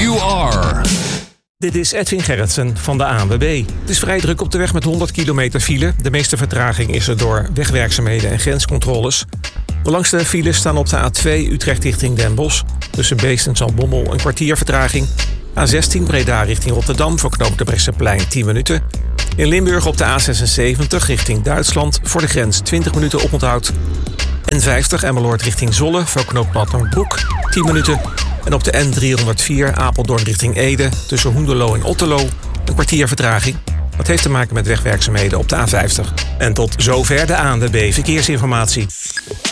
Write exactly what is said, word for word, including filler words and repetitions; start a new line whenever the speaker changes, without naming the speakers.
you are.
Dit is Edwin Gerritsen van de A N W B. Het is vrij druk op de weg met honderd kilometer file. De meeste vertraging is er door wegwerkzaamheden en grenscontroles. De langste files staan op de A twee Utrecht richting Den Bosch. Tussen Beest en Zaltbommel een kwartier vertraging. A zestien Breda richting Rotterdam voor knooppunt Brechtseplein tien minuten. In Limburg op de A zesenzeventig richting Duitsland voor de grens twintig minuten oponthoud. N vijftig Emmeloord richting Zolle voor knooppunt Broek tien minuten. En op de N driehonderdvier Apeldoorn richting Ede tussen Hoenderloo en Otterlo een kwartier vertraging. Dat heeft te maken met wegwerkzaamheden op de A vijftig. En tot zover de A N W B Verkeersinformatie.